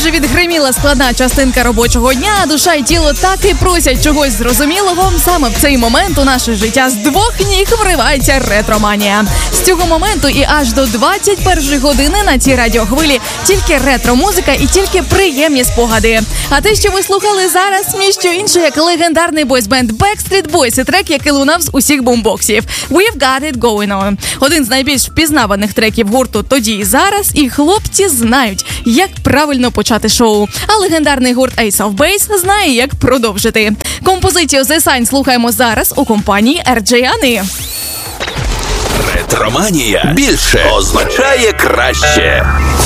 вже відгриміла складна частинка робочого дня, а душа і тіло так і просять чогось зрозумілого, саме в цей момент у наше життя з двох ніг вривається ретроманія. З цього моменту і аж до 21-ї години на цій радіохвилі тільки ретро-музика і тільки приємні спогади. А те, що ви слухали зараз, ніщо інше, як легендарний бойсбенд Backstreet Boys і трек, який лунав з усіх бумбоксів. We've got it going on. Один з найбільш впізнаваних треків гурту «Тоді і зараз», і хлопці знають, як правильно почати шоу. А легендарний гурт Ace of Base знає, як продовжити. Композицію The Sign слухаємо зараз у компанії RJ. Ретроманія більше означає краще.